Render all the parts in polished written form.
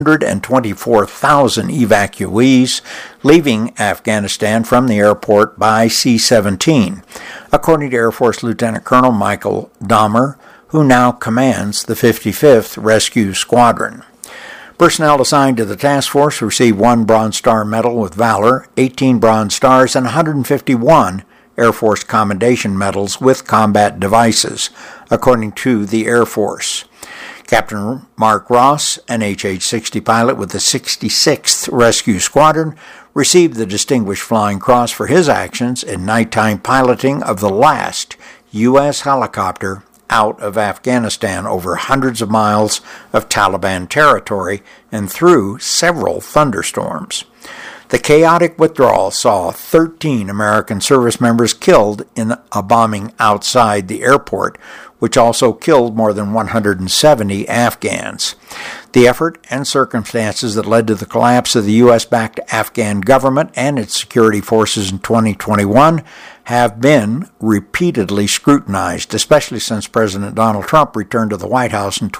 124,000 evacuees leaving Afghanistan from the airport by C-17, according to Air Force Lieutenant Colonel Michael Dahmer, who now commands the 55th Rescue Squadron. Personnel assigned to the task force received 1 Bronze Star Medal with Valor, 18 Bronze Stars, and 151 Air Force Commendation Medals with combat devices, according to the Air Force. Captain Mark Ross, an HH-60 pilot with the 66th Rescue Squadron, received the Distinguished Flying Cross for his actions in nighttime piloting of the last U.S. helicopter out of Afghanistan over hundreds of miles of Taliban territory and through several thunderstorms. The chaotic withdrawal saw 13 American service members killed in a bombing outside the airport, which also killed more than 170 Afghans. The effort and circumstances that led to the collapse of the U.S.-backed Afghan government and its security forces in 2021 have been repeatedly scrutinized, especially since President Donald Trump returned to the White House in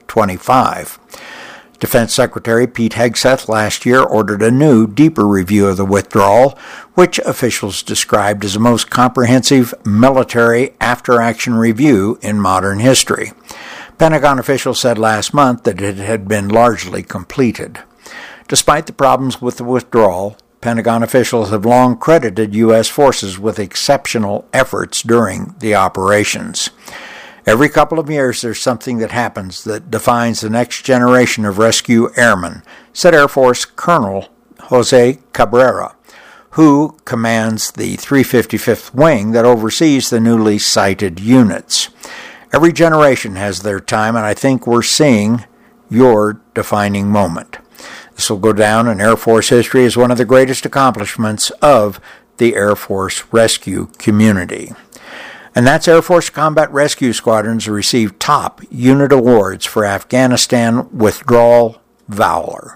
2025. Defense Secretary Pete Hegseth last year ordered a new, deeper review of the withdrawal, which officials described as the most comprehensive military after-action review in modern history. Pentagon officials said last month that it had been largely completed. Despite the problems with the withdrawal, Pentagon officials have long credited U.S. forces with exceptional efforts during the operations. Every couple of years there's something that happens that defines the next generation of rescue airmen, said Air Force Colonel Jose Cabrera, who commands the 355th Wing that oversees the newly sited units. Every generation has their time, and I think we're seeing your defining moment. This will go down in Air Force history as one of the greatest accomplishments of the Air Force rescue community. And that's Air Force Combat Rescue Squadrons who received top unit awards for Afghanistan withdrawal valor.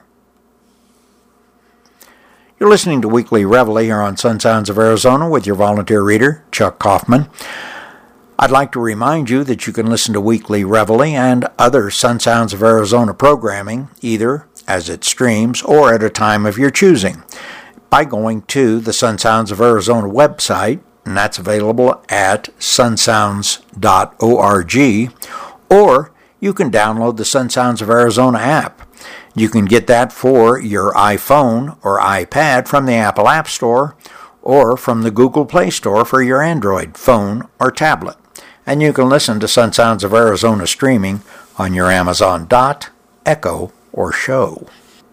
You're listening to Weekly Reveille here on Sun Sounds of Arizona with your volunteer reader, Chuck Kaufman. I'd like to remind you that you can listen to Weekly Reveille and other Sun Sounds of Arizona programming, either as it streams or at a time of your choosing, by going to the Sun Sounds of Arizona website, and that's available at sunsounds.org, or you can download the Sun Sounds of Arizona app. You can get that for your iPhone or iPad from the Apple App Store or from the Google Play Store for your Android phone or tablet. And you can listen to Sun Sounds of Arizona streaming on your Amazon Dot, Echo, or Show.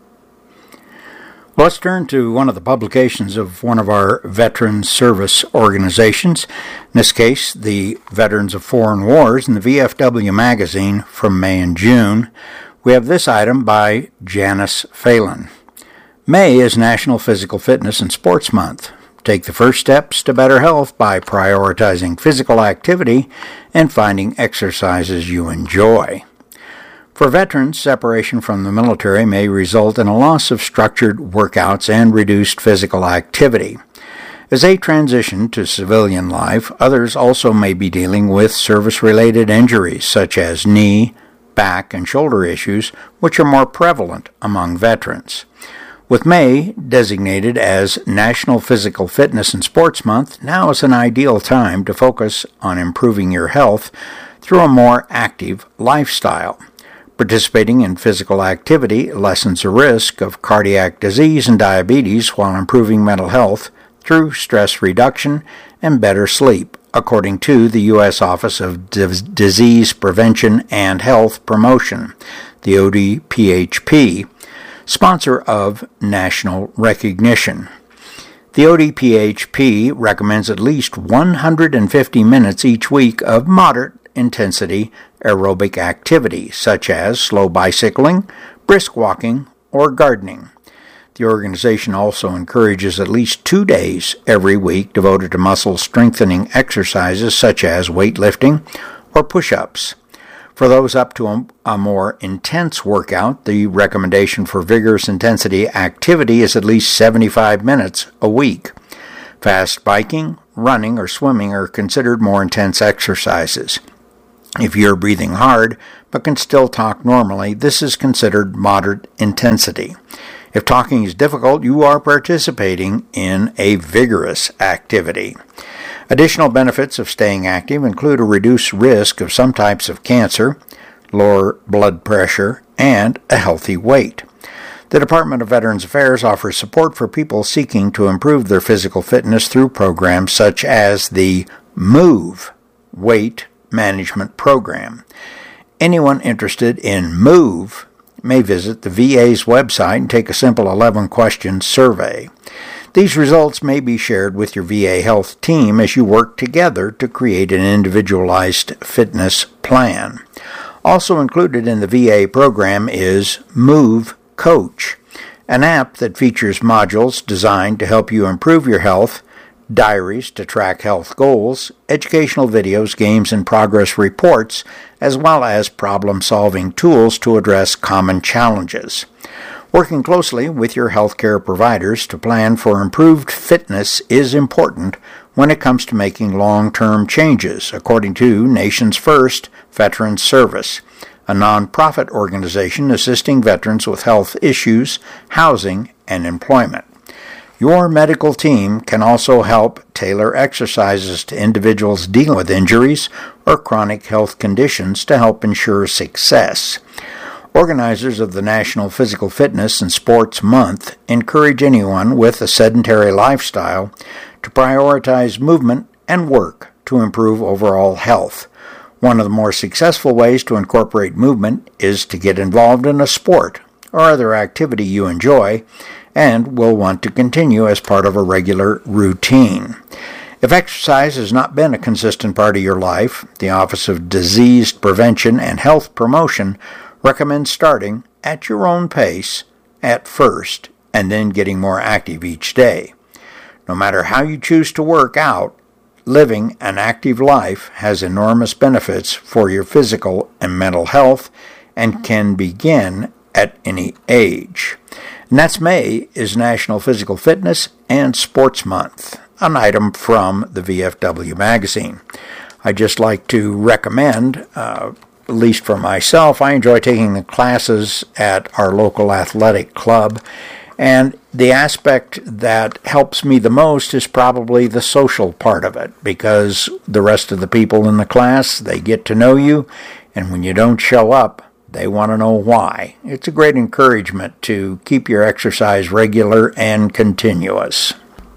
Let's turn to one of the publications of one of our veteran service organizations, in this case, the Veterans of Foreign Wars in the VFW magazine from May and June. We have this item by Janice Phelan. May is National Physical Fitness and Sports Month. Take the first steps to better health by prioritizing physical activity and finding exercises you enjoy. For veterans, separation from the military may result in a loss of structured workouts and reduced physical activity. As they transition to civilian life, others also may be dealing with service-related injuries such as knee, back, and shoulder issues, which are more prevalent among veterans. With May designated as National Physical Fitness and Sports Month, now is an ideal time to focus on improving your health through a more active lifestyle. Participating in physical activity lessens the risk of cardiac disease and diabetes while improving mental health through stress reduction and better sleep, according to the U.S. Office of Disease Prevention and Health Promotion, the ODPHP, sponsor of national recognition. The ODPHP recommends at least 150 minutes each week of moderate intensity aerobic activity, such as slow bicycling, brisk walking, or gardening. The organization also encourages at least 2 days every week devoted to muscle strengthening exercises such as weightlifting or push-ups. For those up to a more intense workout, the recommendation for vigorous intensity activity is at least 75 minutes a week. Fast biking, running, or swimming are considered more intense exercises. If you're breathing hard, but can still talk normally, this is considered moderate intensity. If talking is difficult, you are participating in a vigorous activity. Additional benefits of staying active include a reduced risk of some types of cancer, lower blood pressure, and a healthy weight. The Department of Veterans Affairs offers support for people seeking to improve their physical fitness through programs such as the MOVE Weight Management Program. Anyone interested in MOVE may visit the VA's website and take a simple 11-question survey. These results may be shared with your VA health team as you work together to create an individualized fitness plan. Also included in the VA program is MOVE Coach, an app that features modules designed to help you improve your health, diaries to track health goals, educational videos, games, and progress reports, as well as problem-solving tools to address common challenges. Working closely with your healthcare providers to plan for improved fitness is important when it comes to making long-term changes, according to Nation's First Veterans Service, a nonprofit organization assisting veterans with health issues, housing, and employment. Your medical team can also help tailor exercises to individuals dealing with injuries or chronic health conditions to help ensure success. Organizers of the National Physical Fitness and Sports Month encourage anyone with a sedentary lifestyle to prioritize movement and work to improve overall health. One of the more successful ways to incorporate movement is to get involved in a sport or other activity you enjoy and will want to continue as part of a regular routine. If exercise has not been a consistent part of your life, the Office of Disease Prevention and Health Promotion recommends starting at your own pace at first and then getting more active each day. No matter how you choose to work out, living an active life has enormous benefits for your physical and mental health and can begin at any age. And that's May is National Physical Fitness and Sports Month, an item from the VFW magazine. I'd just like to recommend, at least for myself, I enjoy taking the classes at our local athletic club, and the aspect that helps me the most is probably the social part of it, because the rest of the people in the class, they get to know you, and when you don't show up, they want to know why. It's a great encouragement to keep your exercise regular and continuous.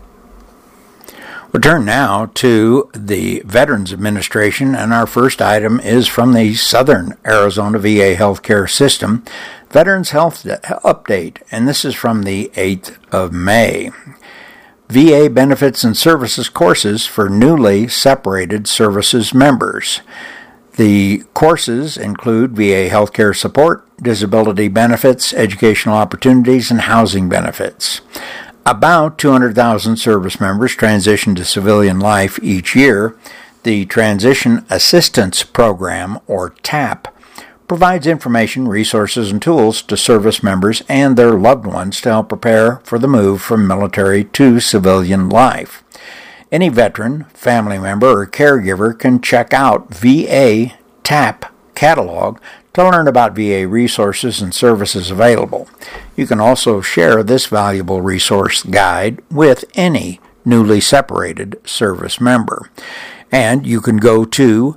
We'll turn now to the Veterans Administration, and our first item is from the Southern Arizona VA Healthcare System Veterans Health Update, and this is from the 8th of May. VA Benefits and Services courses for newly separated services members. The courses include VA healthcare support, disability benefits, educational opportunities, and housing benefits. About 200,000 service members transition to civilian life each year. The Transition Assistance Program, or TAP, provides information, resources, and tools to service members and their loved ones to help prepare for the move from military to civilian life. Any veteran, family member, or caregiver can check out VA TAP catalog to learn about VA resources and services available. You can also share this valuable resource guide with any newly separated service member. And you can go to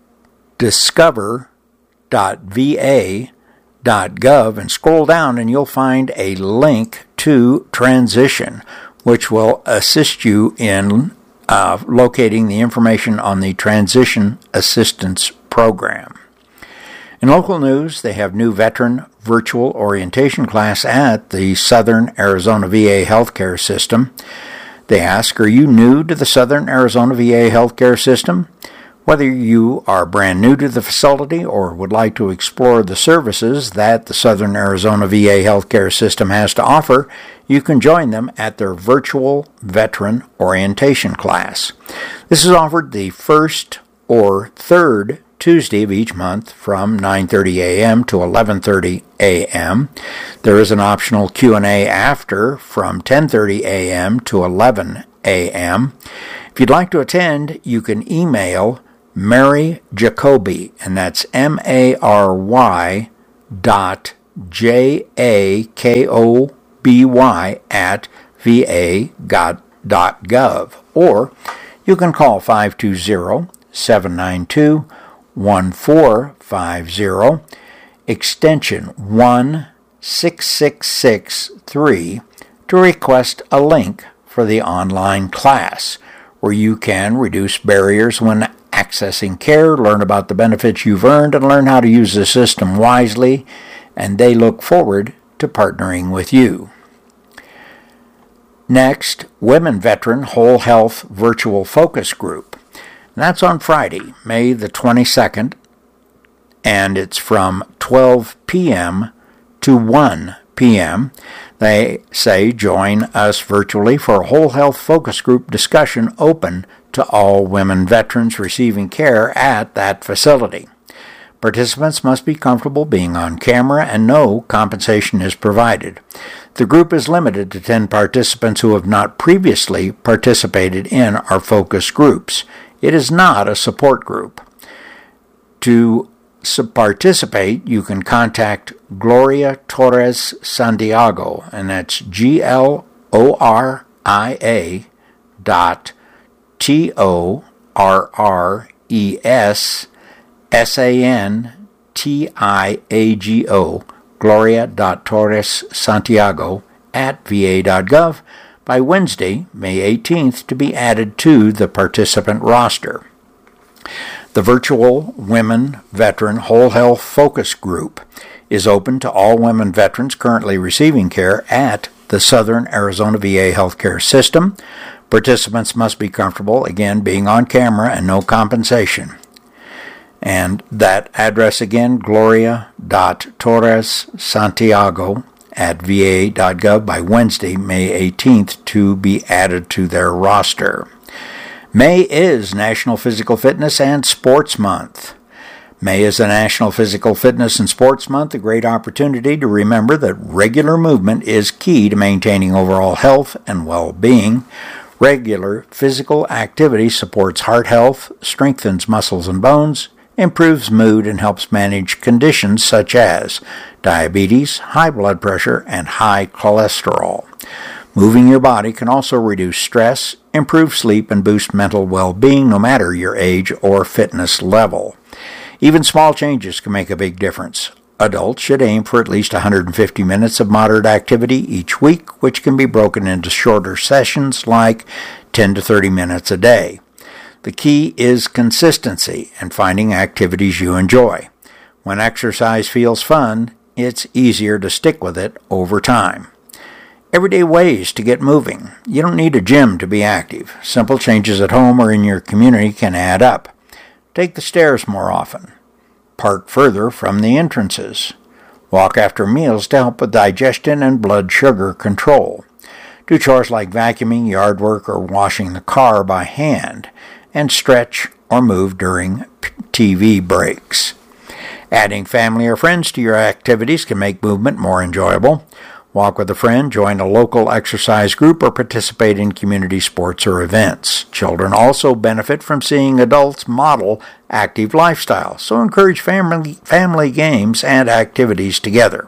discover.va.gov and scroll down and you'll find a link to Transition, which will assist you in locating the information on the Transition Assistance Program. In local news, they have new veteran virtual orientation class at the Southern Arizona VA Healthcare System. They ask, are you new to the Southern Arizona VA Healthcare System? Whether you are brand new to the facility or would like to explore the services that the Southern Arizona VA Healthcare System has to offer, you can join them at their virtual veteran orientation class. This is offered the first or third Tuesday of each month from 9:30 a.m. to 11:30 a.m. There is an optional Q&A after from 10:30 a.m. to 11 a.m. If you'd like to attend, you can email Mary Jacoby, and that's MARY.JAKOBY at va.gov, or you can call 520-792-1450, extension 16663, to request a link for the online class, where you can reduce barriers when accessing care, learn about the benefits you've earned, and learn how to use the system wisely, and they look forward to partnering with you. Next, Women Veteran Whole Health Virtual Focus Group. And that's on Friday, May the 22nd, and it's from 12 p.m. to 1 p.m. They say join us virtually for a whole health focus group discussion open to all women veterans receiving care at that facility. Participants must be comfortable being on camera, and no compensation is provided. The group is limited to 10 participants who have not previously participated in our focus groups. It is not a support group. To participate, you can contact Gloria Torres Santiago, and that's GLORRESSANTIAGO, Gloria.Torres-Santiago at va.gov by Wednesday, May 18th, to be added to the participant roster. The virtual Women Veteran Whole Health Focus Group is open to all women veterans currently receiving care at the Southern Arizona VA Healthcare System. Participants must be comfortable, again, being on camera and no compensation. And that address again, Gloria.Torres-Santiago at va.gov by Wednesday, May 18th, to be added to their roster. May is National Physical Fitness and Sports Month. May is the National Physical Fitness and Sports Month, a great opportunity to remember that regular movement is key to maintaining overall health and well-being. Regular physical activity supports heart health, strengthens muscles and bones, improves mood, and helps manage conditions such as diabetes, high blood pressure, and high cholesterol. Moving your body can also reduce stress, improve sleep, and boost mental well-being no matter your age or fitness level. Even small changes can make a big difference. Adults should aim for at least 150 minutes of moderate activity each week, which can be broken into shorter sessions like 10 to 30 minutes a day. The key is consistency and finding activities you enjoy. When exercise feels fun, it's easier to stick with it over time. Everyday ways to get moving. You don't need a gym to be active. Simple changes at home or in your community can add up. Take the stairs more often. Park further from the entrances. Walk after meals to help with digestion and blood sugar control. Do chores like vacuuming, yard work, or washing the car by hand. And stretch or move during TV breaks. Adding family or friends to your activities can make movement more enjoyable. Walk with a friend, join a local exercise group, or participate in community sports or events. Children also benefit from seeing adults model active lifestyles, so encourage family games and activities together.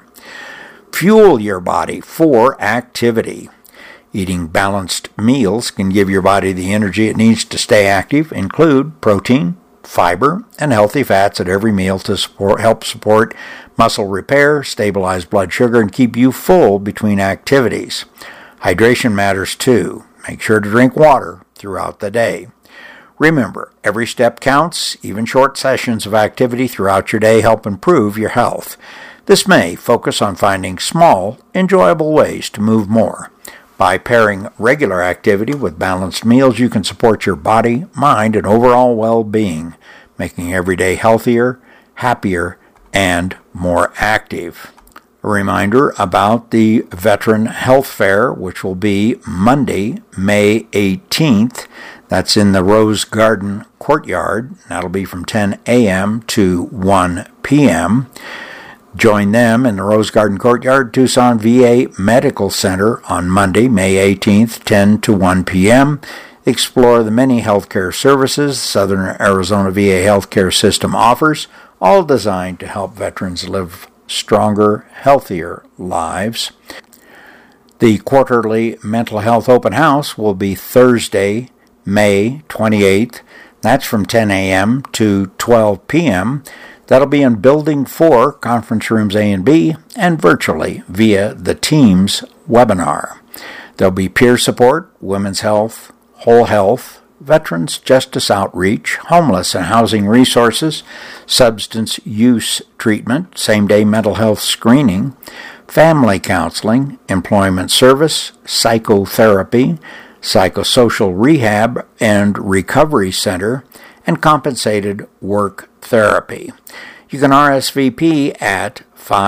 Fuel your body for activity. Eating balanced meals can give your body the energy it needs to stay active. Include protein, fiber, and healthy fats at every meal to help support muscle repair, stabilize blood sugar, and keep you full between activities. Hydration matters too. Make sure to drink water throughout the day. Remember, every step counts. Even short sessions of activity throughout your day help improve your health. This May, focus on finding small, enjoyable ways to move more. By pairing regular activity with balanced meals, you can support your body, mind, and overall well-being, making every day healthier, happier, and more active. A reminder about the Veteran Health Fair, which will be Monday, May 18th. That's in the Rose Garden Courtyard. That'll be from 10 a.m. to 1 p.m. Join them in the Rose Garden Courtyard, Tucson VA Medical Center on Monday, May 18th, 10 to 1 p.m. Explore the many healthcare services Southern Arizona VA healthcare system offers, all designed to help veterans live stronger, healthier lives. The quarterly mental health open house will be Thursday, May 28th. That's from 10 a.m. to 12 p.m. That'll be in Building 4, Conference Rooms A and B, and virtually via the Teams webinar. There'll be peer support, women's health, whole health, veterans justice outreach, homeless and housing resources, substance use treatment, same-day mental health screening, family counseling, employment service, psychotherapy, psychosocial rehab and recovery center, and compensated work therapy. You can RSVP at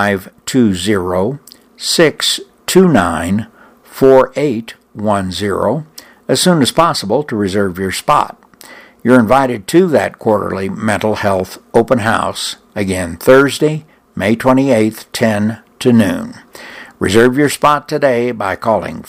520-629-4810 as soon as possible to reserve your spot. You're invited to that quarterly mental health open house, again Thursday, May 28th, 10 to noon. Reserve your spot today by calling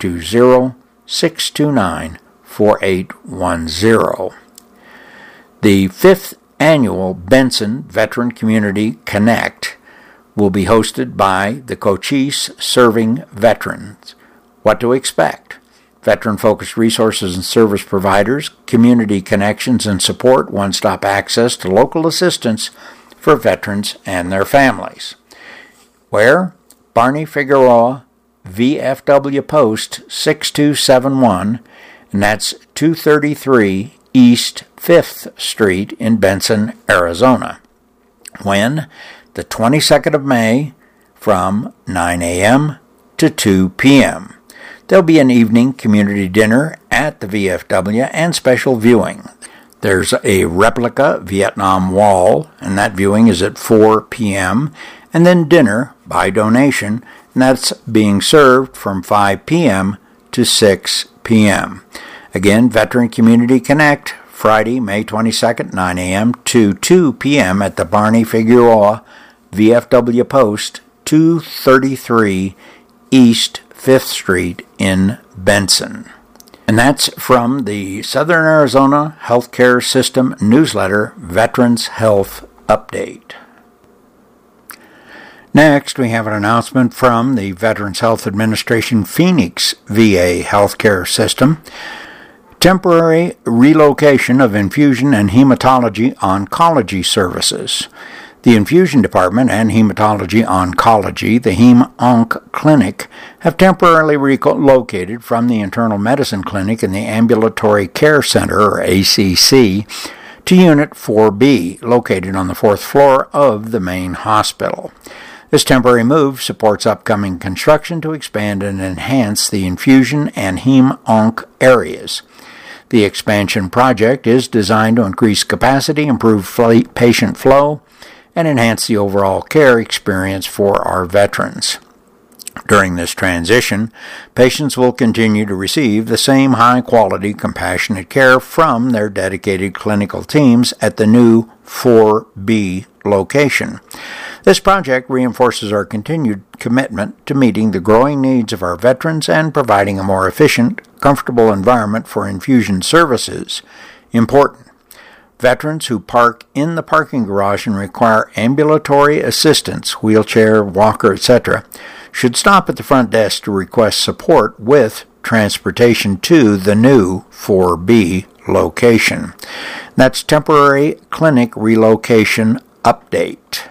520-629-4810. The 5th annual Benson Veteran Community Connect will be hosted by the Cochise Serving Veterans. What to expect? Veteran-focused resources and service providers, community connections and support, one-stop access to local assistance for veterans and their families. Where? Barney Figueroa, VFW Post 6271, and that's 233 East 5th Street in Benson, Arizona. When? The 22nd of May from 9 a.m. to 2 p.m. There'll be an evening community dinner at the VFW and special viewing. There's a replica Vietnam Wall, and that viewing is at 4 p.m., and then dinner by donation, and that's being served from 5 p.m. to 6 p.m. Again, Veteran Community Connect, Friday, May 22nd, 9 a.m. to 2 p.m. at the Barney Figueroa, VFW Post, 233 East 5th Street in Benson. And that's from the Southern Arizona Healthcare System newsletter, Veterans Health Update. Next, we have an announcement from the Veterans Health Administration Phoenix VA Healthcare System. Temporary relocation of infusion and hematology oncology services. The Infusion Department and Hematology Oncology, the Hem-Onc Clinic, have temporarily relocated from the Internal Medicine Clinic in the Ambulatory Care Center, or ACC, to Unit 4B, located on the 4th floor of the main hospital. This temporary move supports upcoming construction to expand and enhance the infusion and Hem-Onc areas. The expansion project is designed to increase capacity, improve patient flow, and enhance the overall care experience for our veterans. During this transition, patients will continue to receive the same high-quality, compassionate care from their dedicated clinical teams at the new 4B location. This project reinforces our continued commitment to meeting the growing needs of our veterans and providing a more efficient, comfortable environment for infusion services. Important. Veterans who park in the parking garage and require ambulatory assistance, wheelchair, walker, etc., should stop at the front desk to request support with transportation to the new 4B location. That's Temporary Clinic Relocation Update.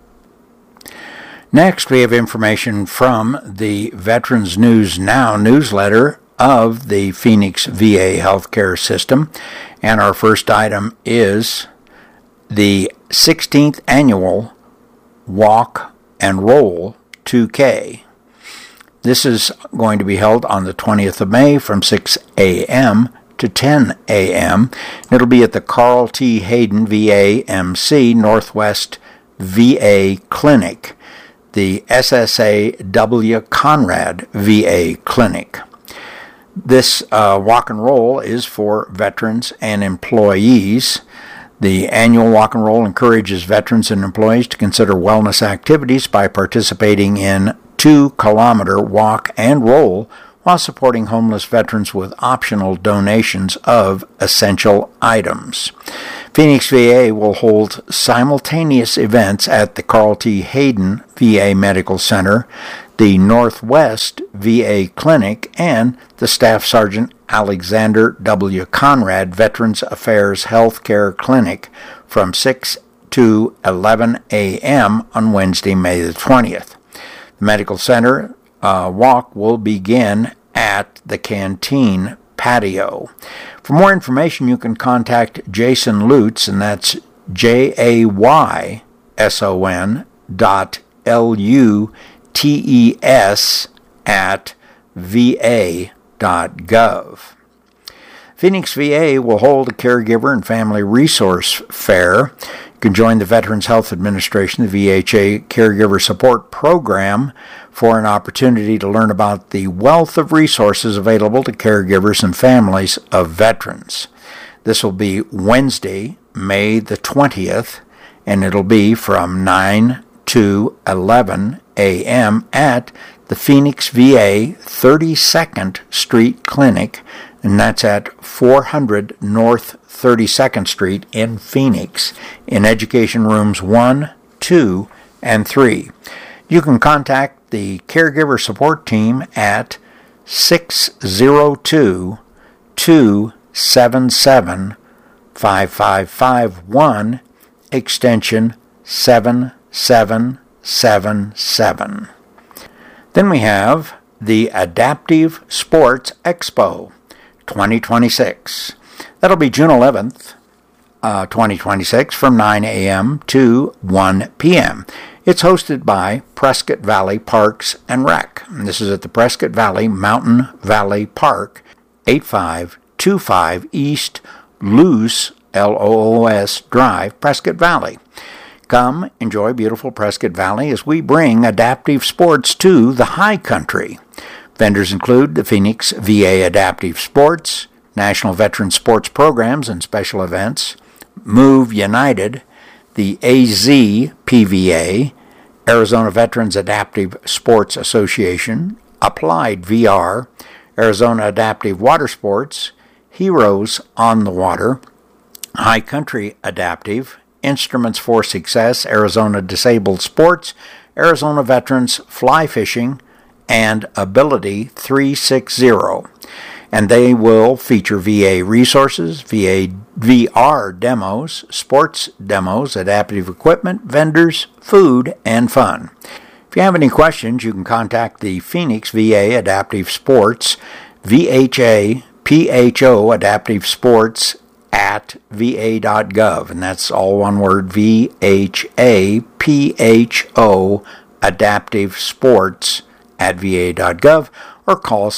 Next, we have information from the Veterans News Now newsletter of the Phoenix VA Healthcare System. And our first item is the 16th Annual Walk and Roll 2K. This is going to be held on the 20th of May from 6 a.m. to 10 a.m. It'll be at the Carl T. Hayden VA MC Northwest VA Clinic, the SSA W. Conrad VA Clinic. This walk and roll is for veterans and employees. The annual walk and roll encourages veterans and employees to consider wellness activities by participating in 2-kilometer walk and roll while supporting homeless veterans with optional donations of essential items. Phoenix VA will hold simultaneous events at the Carl T. Hayden VA Medical Center, the Northwest VA Clinic, and the Staff Sergeant Alexander W. Conrad Veterans Affairs Healthcare Clinic from 6 to 11 a.m. on Wednesday, May the 20th. The Medical Center walk will begin at the Canteen patio. For more information, you can contact Jason Lutz, and that's JAYSON.LUTES at va.gov. Phoenix VA will hold a caregiver and family resource fair. You can join the Veterans Health Administration, the VHA Caregiver Support Program, for an opportunity to learn about the wealth of resources available to caregivers and families of veterans. This will be Wednesday, May the 20th, and it'll be from 9 to 11 a.m. at the Phoenix VA 32nd Street Clinic, and that's at 400 North 32nd Street in Phoenix, in Education Rooms 1, 2, and 3. You can contact the Caregiver Support Team at 602-277-5551, extension 7777. Then we have the Adaptive Sports Expo 2026. That'll be June 11th, 2026, from 9 a.m. to 1 p.m. It's hosted by Prescott Valley Parks and Rec. And this is at the Prescott Valley Mountain Valley Park, 8525 East Loos, Loos Drive, Prescott Valley. Come enjoy beautiful Prescott Valley as we bring adaptive sports to the high country. Vendors include the Phoenix VA Adaptive Sports, National Veteran Sports Programs and Special Events, Move United, the AZPVA, Arizona Veterans Adaptive Sports Association, Applied VR, Arizona Adaptive Water Sports, Heroes on the Water, High Country Adaptive, Instruments for Success, Arizona Disabled Sports, Arizona Veterans Fly Fishing, and Ability 360. And they will feature VA resources, VR demos, sports demos, adaptive equipment, vendors, food, and fun. If you have any questions, you can contact the Phoenix VA Adaptive Sports, VHA PHO Adaptive Sports at va.gov, and that's all one word, VHA PHO Adaptive Sports at va.gov, or call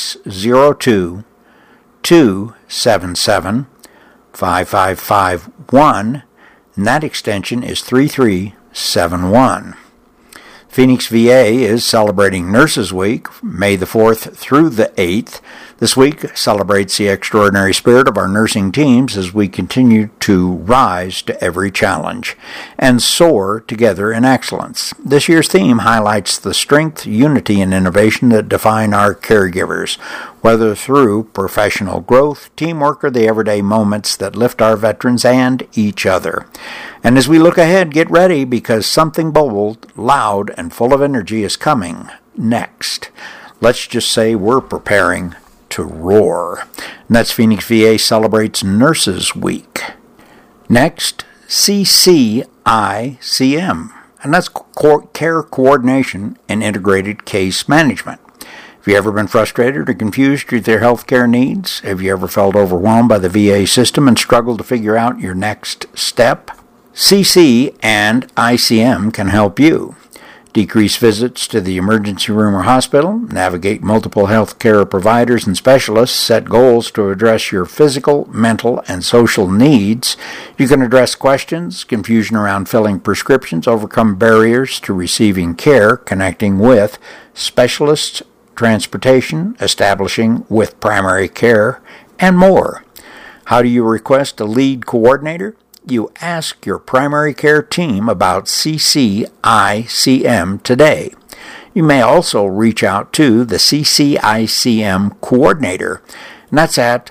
602-277-5551, and that extension is 3371. Phoenix VA is celebrating Nurses Week, May the 4th through the 8th. This week celebrates the extraordinary spirit of our nursing teams as we continue to rise to every challenge and soar together in excellence. This year's theme highlights the strength, unity, and innovation that define our caregivers, whether through professional growth, teamwork, or the everyday moments that lift our veterans and each other. And as we look ahead, get ready, because something bold, loud, and full of energy is coming next. Let's just say we're preparing to roar. And that's Phoenix VA celebrates Nurses Week. Next, CCICM, and that's Care Coordination and Integrated Case Management. Have you ever been frustrated or confused with your health care needs? Have you ever felt overwhelmed by the VA system and struggled to figure out your next step? CC and ICM can help you. Decrease visits to the emergency room or hospital, navigate multiple health care providers and specialists, set goals to address your physical, mental, and social needs. You can address questions, confusion around filling prescriptions, overcome barriers to receiving care, connecting with specialists, transportation, establishing with primary care, and more. How do you request a lead coordinator? You ask your primary care team about CCICM today. You may also reach out to the CCICM coordinator, and that's at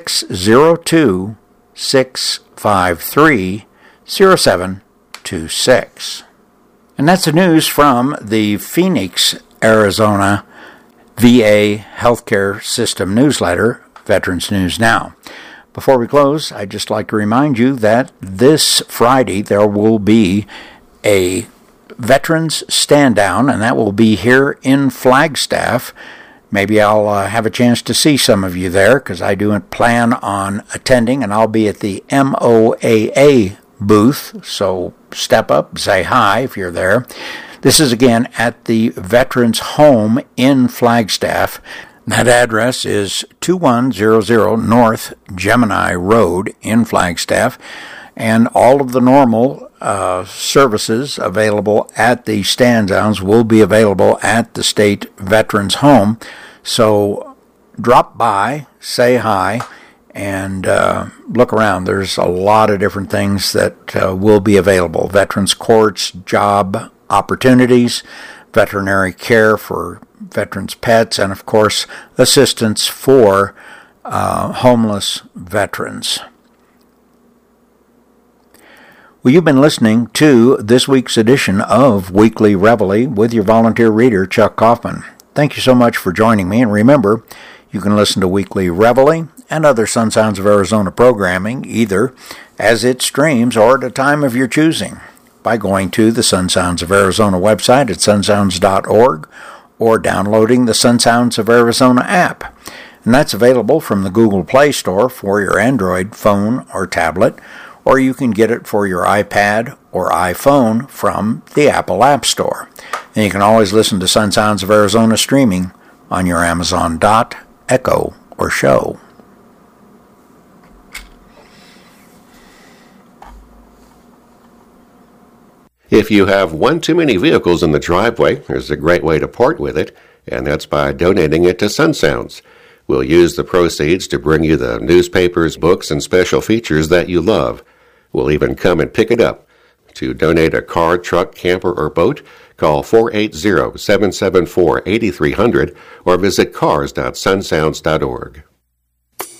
602-653-0726. And that's the news from the Phoenix, Arizona VA Healthcare System newsletter, Veterans News Now. Before we close, I'd just like to remind you that this Friday there will be a Veterans Stand Down, and that will be here in Flagstaff. Maybe I'll have a chance to see some of you there, because I do plan on attending, and I'll be at the MOAA booth, so step up, say hi if you're there. This is again at the Veterans Home in Flagstaff. That address is 2100 North Gemini Road in Flagstaff, and all of the normal services available at the stand downs will be available at the State Veterans Home. So drop by, say hi, and look around. There's a lot of different things that will be available. Veterans courts, job opportunities, veterinary care for veterans' pets, and of course assistance for homeless veterans. Well, you've been listening to this week's edition of Weekly Reveille with your volunteer reader, Chuck Kaufman. Thank you so much for joining me, and remember, you can listen to Weekly Reveille and other Sun Sounds of Arizona programming either as it streams or at a time of your choosing by going to the Sun Sounds of Arizona website at sunsounds.org or downloading the Sun Sounds of Arizona app. And that's available from the Google Play Store for your Android phone or tablet, or you can get it for your iPad or iPhone from the Apple App Store. And you can always listen to Sun Sounds of Arizona streaming on your Amazon Dot, Echo, or Show. If you have one too many vehicles in the driveway, there's a great way to part with it, and that's by donating it to Sun Sounds. We'll use the proceeds to bring you the newspapers, books, and special features that you love. We'll even come and pick it up. To donate a car, truck, camper, or boat, call 480-774-8300 or visit cars.sunsounds.org.